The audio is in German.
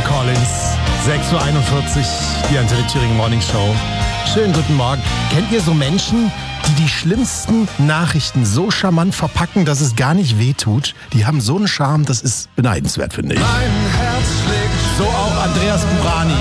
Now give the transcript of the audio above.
Phil Collins, 6.41 Uhr, die Antenne Thüringen Morning Show. Schönen guten Morgen. Kennt ihr so Menschen, die schlimmsten Nachrichten so charmant verpacken, dass es gar nicht wehtut? Die haben so einen Charme, das ist beneidenswert, finde ich. Mein Herz schlägt so auch Andreas Burani.